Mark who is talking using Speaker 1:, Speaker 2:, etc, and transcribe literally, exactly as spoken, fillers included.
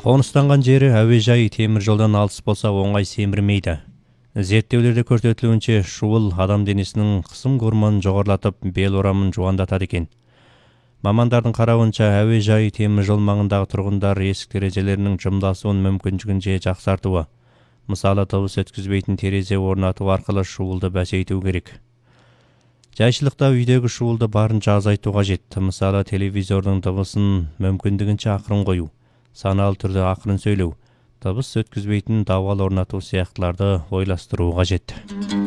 Speaker 1: Қоныстанган жері әуежай темір жолдан алыс болса оңай семірмейді. Зерттеулерде көрсөтүлүүнчө шуыл адам денесинин кысым курманын жогорулатып, бел орамын жубандатат экен. Мамандардын карауынча, әуежай темир жол маңындагы тургундар эшик терезелеринин жымдасуун мүмкүнчүгүнчө же жаксартууга, мисалы дыбыс өткүзбөйтүн терезе орнатуу аркылуу шуулду бәсейтүү керек. Жайчылыкта үйдөгү шуулду барынча азайтуу кажет. Мисалы телевизордун дыбысын мүмкүндүгүнчө акырын коюу, санаалуу түрдө акырын сүйлөүү, дыбыс өткүзбөйтүн дабал орнатуу сыяктууларды ойлоштуруу кажет.